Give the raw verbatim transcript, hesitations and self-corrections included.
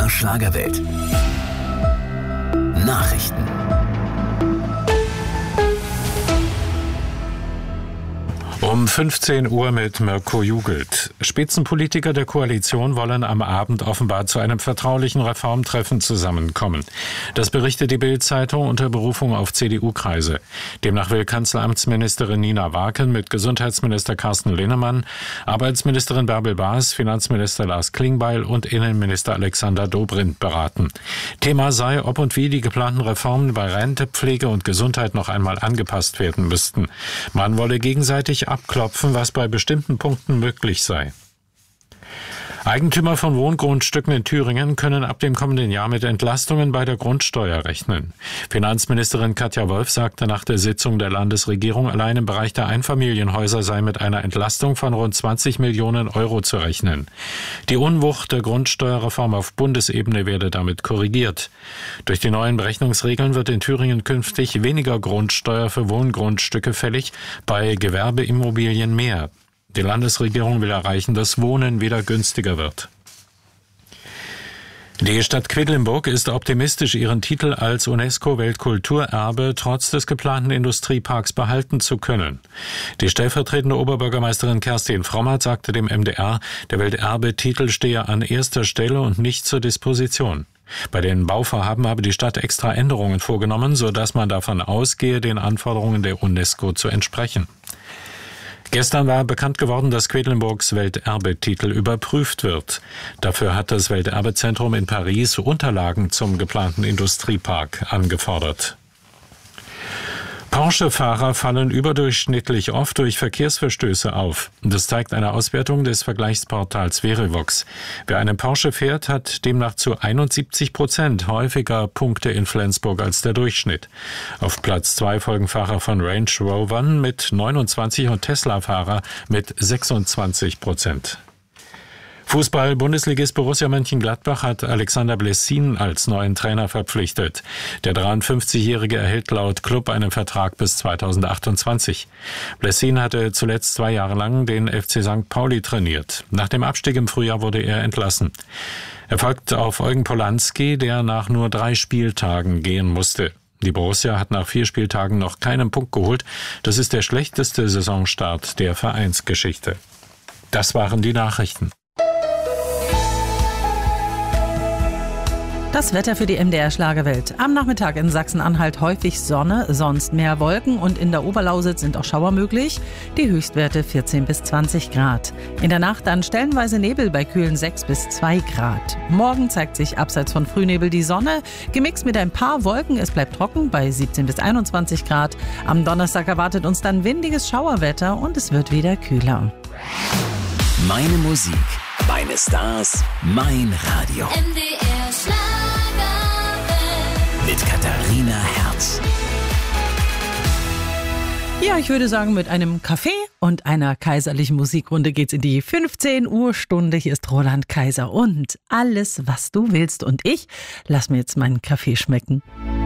R Schlagerwelt. Nachrichten. Um fünfzehn Uhr mit Mirko Jugelt. Spitzenpolitiker der Koalition wollen am Abend offenbar zu einem vertraulichen Reformtreffen zusammenkommen. Das berichtet die Bild-Zeitung unter Berufung auf C D U-Kreise. Demnach will Kanzleramtsministerin Nina Waken mit Gesundheitsminister Carsten Linnemann, Arbeitsministerin Bärbel Baas, Finanzminister Lars Klingbeil und Innenminister Alexander Dobrindt beraten. Thema sei, ob und wie die geplanten Reformen bei Rente, Pflege und Gesundheit noch einmal angepasst werden müssten. Man wolle gegenseitig abklopfen, was bei bestimmten Punkten möglich sei. Eigentümer von Wohngrundstücken in Thüringen können ab dem kommenden Jahr mit Entlastungen bei der Grundsteuer rechnen. Finanzministerin Katja Wolf sagte nach der Sitzung der Landesregierung, allein im Bereich der Einfamilienhäuser sei mit einer Entlastung von rund zwanzig Millionen Euro zu rechnen. Die Unwucht der Grundsteuerreform auf Bundesebene werde damit korrigiert. Durch die neuen Berechnungsregeln wird in Thüringen künftig weniger Grundsteuer für Wohngrundstücke fällig, bei Gewerbeimmobilien mehr. Die Landesregierung will erreichen, dass Wohnen wieder günstiger wird. Die Stadt Quedlinburg ist optimistisch, ihren Titel als UNESCO-Weltkulturerbe trotz des geplanten Industrieparks behalten zu können. Die stellvertretende Oberbürgermeisterin Kerstin Frommert sagte dem M D R, der Welterbetitel stehe an erster Stelle und nicht zur Disposition. Bei den Bauvorhaben habe die Stadt extra Änderungen vorgenommen, sodass man davon ausgehe, den Anforderungen der UNESCO zu entsprechen. Gestern war bekannt geworden, dass Quedlinburgs Welterbetitel überprüft wird. Dafür hat das Welterbezentrum in Paris Unterlagen zum geplanten Industriepark angefordert. Porsche-Fahrer fallen überdurchschnittlich oft durch Verkehrsverstöße auf. Das zeigt eine Auswertung des Vergleichsportals Verivox. Wer einen Porsche fährt, hat demnach zu einundsiebzig Prozent häufiger Punkte in Flensburg als der Durchschnitt. Auf Platz zwei folgen Fahrer von Range Rovern mit neunundzwanzig und Tesla-Fahrer mit sechsundzwanzig Prozent. Fußball-Bundesligist Borussia Mönchengladbach hat Alexander Blessin als neuen Trainer verpflichtet. Der dreiundfünfzigjährige erhält laut Klub einen Vertrag bis zweitausendachtundzwanzig. Blessin hatte zuletzt zwei Jahre lang den F C Sankt Pauli trainiert. Nach dem Abstieg im Frühjahr wurde er entlassen. Er folgt auf Eugen Polanski, der nach nur drei Spieltagen gehen musste. Die Borussia hat nach vier Spieltagen noch keinen Punkt geholt. Das ist der schlechteste Saisonstart der Vereinsgeschichte. Das waren die Nachrichten. Das Wetter für die M D R Schlagerwelt. Am Nachmittag in Sachsen-Anhalt häufig Sonne, sonst mehr Wolken und in der Oberlausitz sind auch Schauer möglich. Die Höchstwerte vierzehn bis zwanzig Grad. In der Nacht dann stellenweise Nebel bei kühlen sechs bis zwei Grad. Morgen zeigt sich abseits von Frühnebel die Sonne, gemixt mit ein paar Wolken. Es bleibt trocken bei siebzehn bis einundzwanzig Grad. Am Donnerstag erwartet uns dann windiges Schauerwetter und es wird wieder kühler. Meine Musik, meine Stars, mein Radio. M D R Schlagerwelt. Mit Katharina Herz. Ja, ich würde sagen, mit einem Kaffee und einer kaiserlichen Musikrunde geht's in die fünfzehn Uhr Stunde. Hier ist Roland Kaiser und alles, was du willst. Und ich lass mir jetzt meinen Kaffee schmecken.